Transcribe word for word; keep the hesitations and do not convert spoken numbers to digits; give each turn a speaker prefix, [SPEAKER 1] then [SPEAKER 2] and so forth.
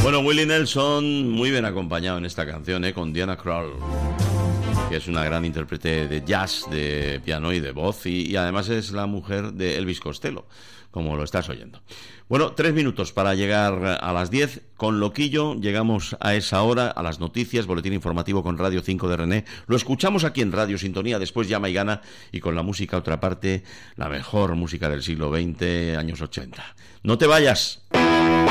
[SPEAKER 1] Bueno, Willie Nelson muy bien acompañado en esta canción, ¿eh? Con Diana Krall, que es una gran intérprete de jazz, de piano y de voz, y, y además es la mujer de Elvis Costello, como lo estás oyendo. Bueno, tres minutos para llegar a las diez. Con Loquillo llegamos a esa hora, a las noticias, boletín informativo con Radio cinco de René. Lo escuchamos aquí en Radio Sintonía, después Llama y Gana, y con la música, otra parte, la mejor música del siglo veinte, años ochenta. No te vayas.